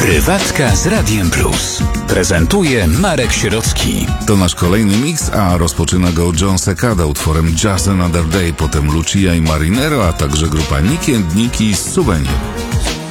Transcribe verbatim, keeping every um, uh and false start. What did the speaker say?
Prywatka z Radiem Plus. Prezentuje Marek Sierocki. To nasz kolejny mix, a rozpoczyna go John Secada utworem Just Another Day, potem Lucia i Marinero, a także grupa Niki and Niki z Souvenir.